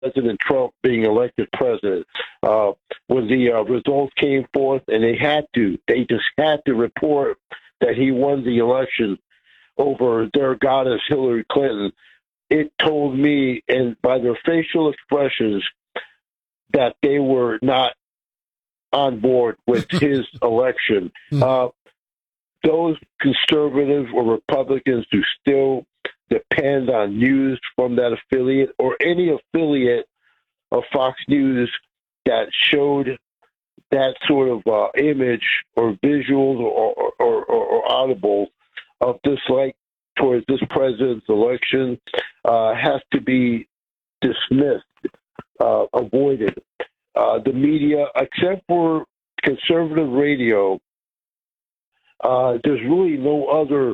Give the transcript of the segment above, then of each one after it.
President Trump being elected president. When the results came forth, and they just had to report that he won the election over their goddess Hillary Clinton, it told me, and by their facial expressions, that they were not on board with his election. Those conservatives or Republicans who still depend on news from that affiliate or any affiliate of Fox News that showed that sort of image or visuals or audible of dislike towards this president's election has to be dismissed, avoided. The media, except for conservative radio, there's really no other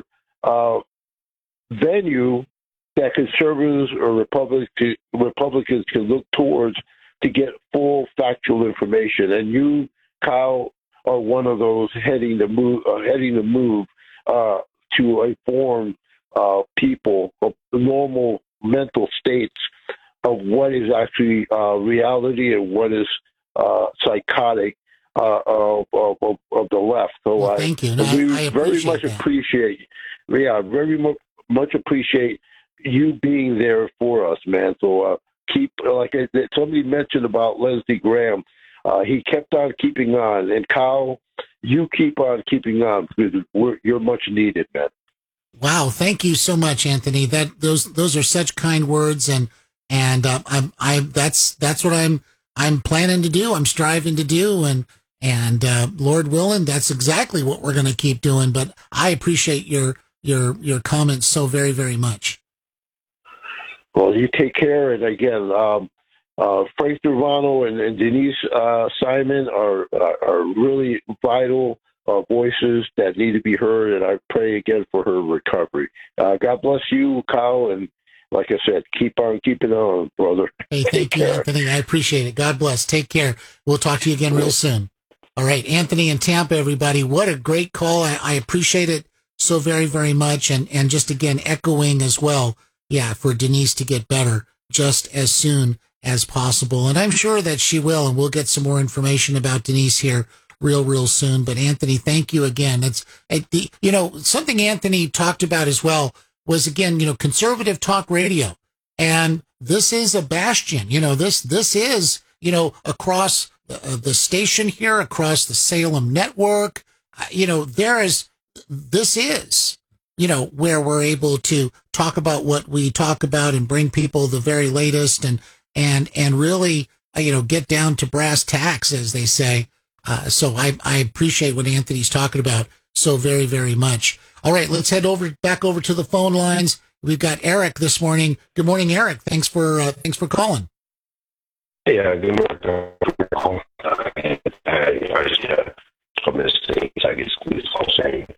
venue that conservatives or Republicans can look towards to get full factual information. And you, Kyle, are one of those heading the move to inform people of the normal mental states of what is actually reality and what is psychotic of the left. So well, thank you. We very much appreciate you being there for us, man. So keep, like somebody mentioned about Leslie Graham, he kept on keeping on, and Kyle, you keep on keeping on because you're much needed, man. Wow, thank you so much, Anthony. Those are such kind words, and that's what I'm planning to do. I'm striving to do, and Lord willing, that's exactly what we're going to keep doing. But I appreciate your comments so very, very much. Well, you take care, and again, Frank Durvano and Denise Simon are really vital voices that need to be heard, and I pray again for her recovery. God bless you, Kyle, and like I said, keep on keeping on, brother. Hey, thank you, Anthony. I appreciate it. God bless. Take care. We'll talk to you again real soon. All right, Anthony in Tampa, everybody. What a great call. I appreciate it so very, very much. And just again, echoing as well, for Denise to get better just as soon as possible. And I'm sure that she will, and we'll get some more information about Denise here real soon. But Anthony, thank you again. It's something Anthony talked about as well was, again, conservative talk radio. And this is a bastion, this is, across the station here, across the Salem network, this is, where we're able to talk about what we talk about and bring people the very latest and really, get down to brass tacks, as they say. So I appreciate what Anthony's talking about so very, very much. All right, let's head back over to the phone lines. We've got Eric this morning. Good morning, Eric. Thanks for calling. Hey, good morning. I just from this thing, I get squeezed all saying.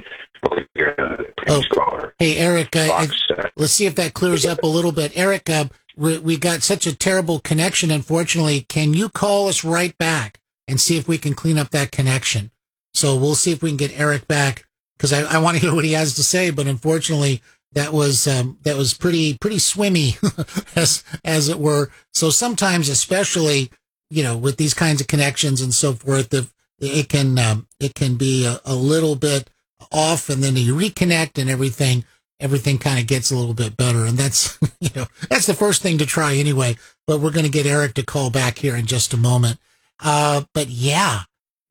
Hey, Eric, let's see if that clears up a little bit. Eric, we got such a terrible connection, unfortunately. Can you call us right back and see if we can clean up that connection? So we'll see if we can get Eric back, because I want to hear what he has to say, but unfortunately that was pretty swimmy as it were. So sometimes, especially, with these kinds of connections and so forth, it can be a little bit off, and then you reconnect and everything kind of gets a little bit better. And that's, that's the first thing to try anyway, but we're going to get Eric to call back here in just a moment. But yeah,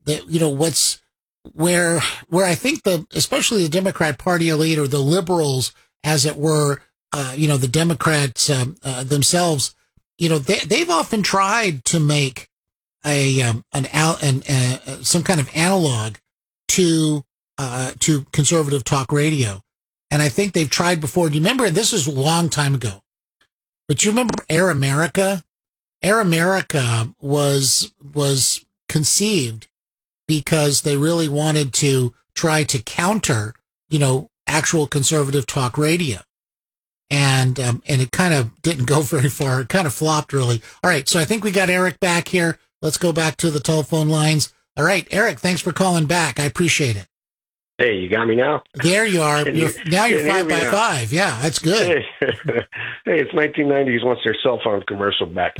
where I think especially the Democrat Party elite, or the liberals, as it were, the Democrats themselves, they've often tried to make some kind of analog to conservative talk radio, and I think they've tried before. Do you remember? This is a long time ago, but you remember Air America? Air America was conceived because they really wanted to try to counter, actual conservative talk radio. And it kind of didn't go very far. It kind of flopped, really. All right. So I think we got Eric back here. Let's go back to the telephone lines. All right, Eric, thanks for calling back. I appreciate it. Hey, you got me now? There you are. Now you're 5 by 5. Yeah, that's good. Hey, it's 1990s. Wants their cell phone commercial back.